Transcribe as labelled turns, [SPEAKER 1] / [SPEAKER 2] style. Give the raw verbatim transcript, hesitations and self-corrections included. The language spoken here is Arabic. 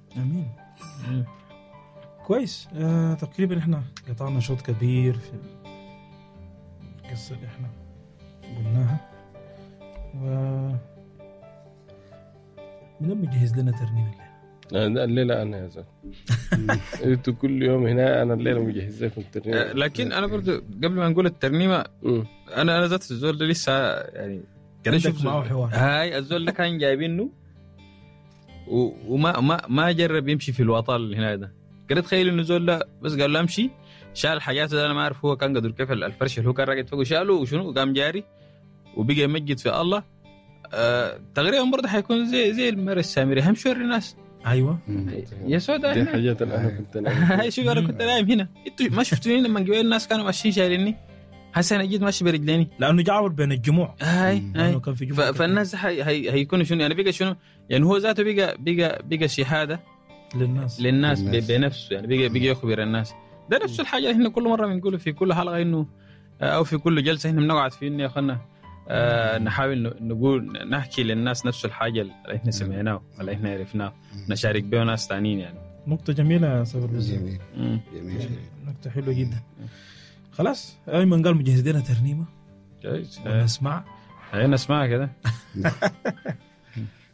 [SPEAKER 1] امين. كويس. آه تقريبا احنا قطعنا شوط كبير في القصه اللي احنا قلناها. و من مجهز لنا ترنيمه
[SPEAKER 2] الليله؟ الليله انا يا زلمه انتوا كل يوم هنا، انا الليله مجهز لكم ترنيمه.
[SPEAKER 3] لكن انا برضو قبل ما نقول الترنيمه م. انا انا ذات الزول ده لسه يعني كده شوف
[SPEAKER 1] معه حوار.
[SPEAKER 3] هاي الزول ده كان جايبينه وما ما ما جرب يمشي في الوطن اللي هنا ده. كده تخيل انه زول ده بس قال له امشي، شال الحاجات اللي انا ما اعرف هو كان قدر كيف الفرش اللي هو كان راقد فوقه شاله وشنو قام جاري وبقى يمجد في الله. آه تقريبا برضه حيكون زي زي المر السامري هم شور الناس.
[SPEAKER 1] ايوه
[SPEAKER 3] يا سودا
[SPEAKER 2] دي حاجات انا كنت نايم.
[SPEAKER 3] هاي شوف انا كنت نايم هنا، انتوا ما شفتوني لما جوا الناس كانوا ماشيين شايليني. هسه انا جيت ماشي برجليني
[SPEAKER 1] لانه جعبر بين الجموع.
[SPEAKER 3] هاي هاي
[SPEAKER 1] كان في جموع.
[SPEAKER 3] فالناس هي هي هيكونوا شنو يعني بقى شنو يعني هو ذاته بقى بقى بقى شهاده
[SPEAKER 1] للناس
[SPEAKER 3] للناس بنفسه يعني بقى بقى يخبر الناس. ده نفس الحاجه احنا كل مره بنقوله في كل حلقه انه او في كل جلسه احنا بنقعد فيه انه يا اخوانا آه نحاول نقول نحكي للناس نفس الحاجه اللي احنا سمعناه اللي احنا عرفناه نشارك بها ناس ثانيين يعني.
[SPEAKER 1] نقطه جميله يا صبر.
[SPEAKER 4] جميل جميل
[SPEAKER 1] نقطه حلوه جدا. خلاص ايمن قال مجهز لنا ترنيمه
[SPEAKER 3] جايز
[SPEAKER 1] نسمع.
[SPEAKER 3] هي نسمعها كده